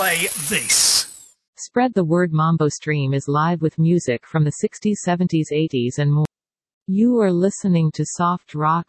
play this. Spread the word. Mambo Stream is live with music from the 60s, 70s, 80s and more. You are listening to Soft Rock